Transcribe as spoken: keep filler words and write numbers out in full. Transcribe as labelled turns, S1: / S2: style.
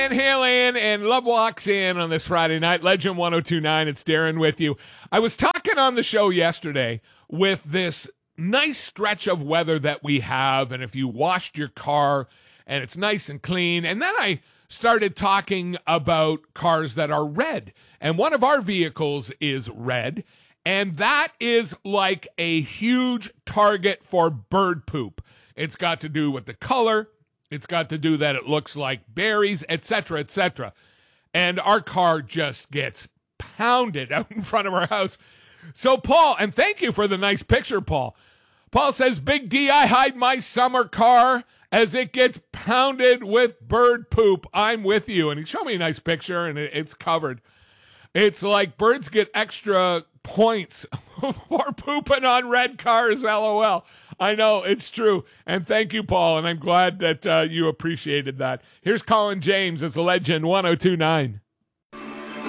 S1: And hail in and love walks in on this Friday night. Legend one oh two point nine, it's Darren with you. I was talking on the show yesterday with this nice stretch of weather that we have, and if you washed your car and it's nice and clean, and then I started talking about cars that are red, and one of our vehicles is red, and that is like a huge target for bird poop. It's got to do with the color. It's got to do that it looks like berries, et cetera, et cetera. And our car just gets pounded out in front of our house. So, Paul, and thank you for the nice picture, Paul. Paul says, Big D, I hide my summer car as it gets pounded with bird poop. I'm with you. And he showed me a nice picture, and it's covered. It's like birds get extra points for pooping on red cars, LOL. I know, it's true. And thank you, Paul, and I'm glad that uh, you appreciated that. Here's Colin James. It's Legend one oh two point nine.